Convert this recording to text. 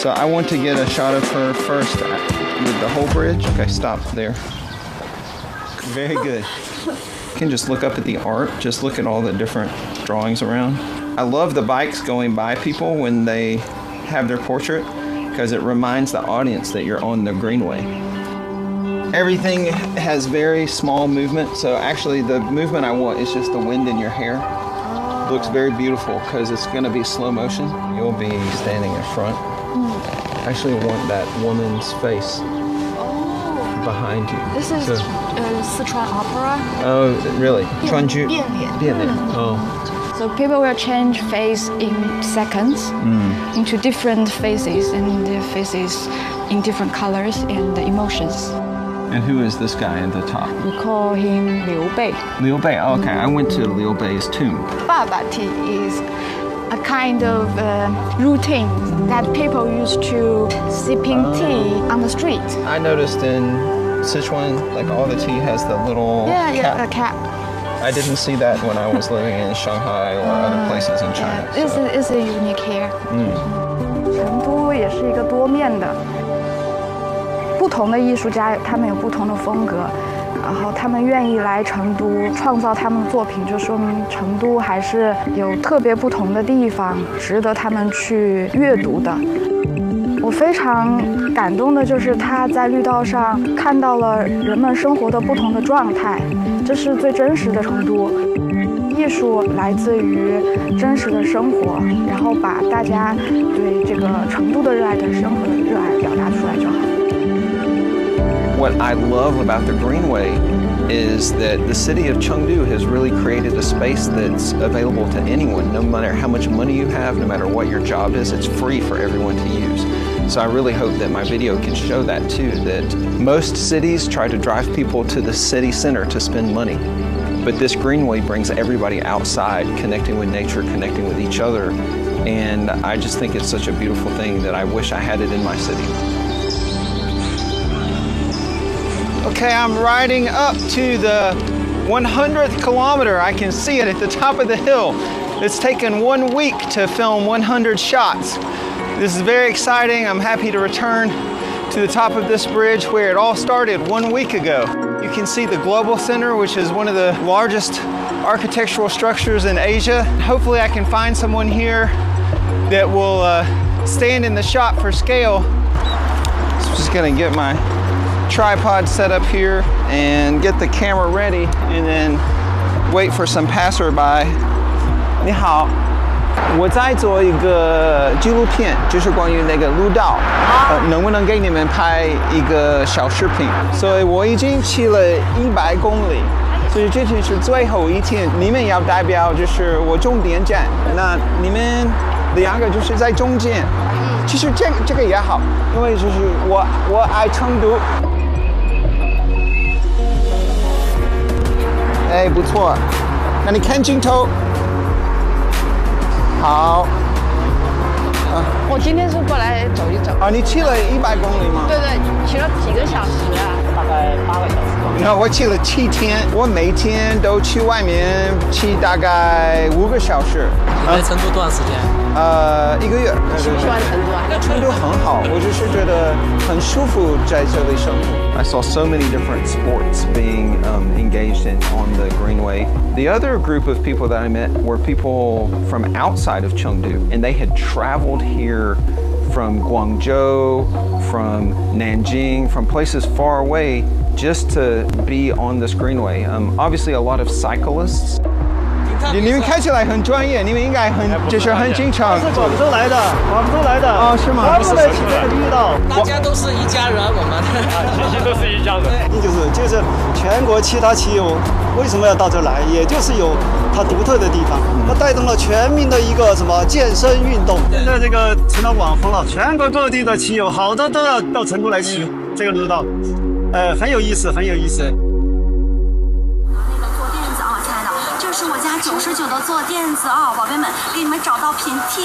So I want to get a shot of her first with the whole bridge. Okay, stop there. Very good. You can just look up at the art. Just look at all the different drawings around. I love the bikes going by people when they have their portrait because it reminds the audience that you're on the greenway. Everything has very small movement, so actually the movement I want is just the wind in your hair. It looks very beautiful because it's going to be slow motion. You'll be standing in front. I actually want that woman's face behind you. This is Sichuan opera. Oh, really? 川剧? 变脸. Oh. So people will change face in seconds into different faces, and their faces in different colors and emotions. And who is this guy at the top? We call him Liu Bei. Liu Bei. Oh, okay, I went to Liu Bei's tomb. Baba tea is a kind of routine that people used to sipping tea on the street. I noticed in Sichuan, like all the tea has the little cap. A cap. I didn't see that when I was living in Shanghai or other places in China. This is a unique here. 成都也是一个多面的，不同的艺术家他们有不同的风格，然后他们愿意来成都创造他们的作品，就说明成都还是有特别不同的地方，值得他们去阅读的。我非常感动的就是他在绿道上看到了人们生活的不同的状态，这是最真实的成都。艺术来自于真实的生活，然后把大家对这个成都的热爱的生活的热爱表达出来就好。 What I love about the Greenway is that the city of Chengdu has really created a space that's available to anyone, no matter how much money you have, no matter what your job is, it's free for everyone to use. So I really hope that my video can show that too, that most cities try to drive people to the city center to spend money. But this Greenway brings everybody outside, connecting with nature, connecting with each other. And I just think it's such a beautiful thing that I wish I had it in my city. Okay, I'm riding up to the 100th kilometer. I can see it at the top of the hill. It's taken 1 week to film 100 shots. This is very exciting. I'm happy to return to the top of this bridge where it all started 1 week ago. You can see the Global Center, which is one of the largest architectural structures in Asia. Hopefully I can find someone here that will stand in the shot for scale. So I'm just gonna get my tripod set up here and get the camera ready and then wait for some passerby. 你好，我在做一个纪录片，就是关于那个路道，能不能给你们拍一个小视频？所以我已经骑了100公里，所以这天是最后一天。你们要代表就是我终点站，那你们2个就是在中间。其实这个也好，因为就是我爱成都。哎，不错，那你看镜头。好。 我今天是过来走一走。 你骑了100公里吗？ 对对，骑了几个小时啊？大概8个小时吧。 那我骑了7天，我每天都去外面骑大概5个小时。 你在成都多长时间 ？1个月。 喜不喜欢成都啊？ 成都很好，我就是觉得很舒服在这里生活。I saw so many different sports being engaged in on the Greenway. The other group of people that I met were people from outside of Chengdu, and they had traveled here from Guangzhou, from Nanjing, from places far away just to be on this Greenway. Obviously, a lot of cyclists. 你们看起来很专业，你们应该就是很经常。 是广州来的， 哦，是吗？ 专门来骑这个绿道。 大家都是一家人，我们其实都是一家人。就是全国其他骑友为什么要到这来？也就是有它独特的地方，它带动了全民的一个什么健身运动。现在这个成了网红了，全国各地的骑友好多都要到成都来骑这个绿道，很有意思，很有意思。 这是我家99的坐垫子啊，宝贝们，给你们找到平替。